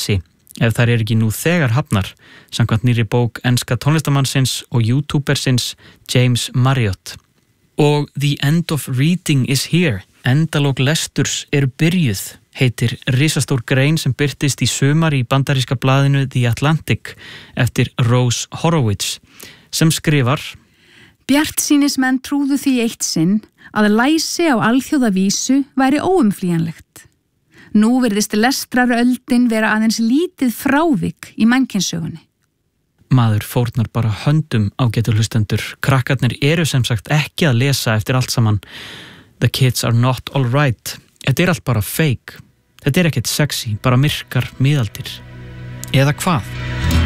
lesi ef þær ekki nú þegar hafnar, samkvæmt nýrri bók enska tónlistamannsins og youtubersins James Marriott. Og The End of Reading is Here, endalok lesturs eru byrjuð, heitir risastór grein sem birtist í sumar í bandaríska blaðinu The Atlantic eftir Rose Horowitz, sem skrifar: Bjartsýnismenn trúðu því eitt sinn að læsi á alþjóðavísu væri óumflýjanlegt. Nú virðist lestraröldin vera aðeins lítið frávik í mannkynnssögunni. Maður fórnar bara höndum, ágætu hlustendur. Krakkarnir eru sem sagt ekki að lesa eftir allt saman. The kids are not all right. Þetta allt bara fake. Þetta ekkert sexy, bara myrkar miðaldir. Eða hvað?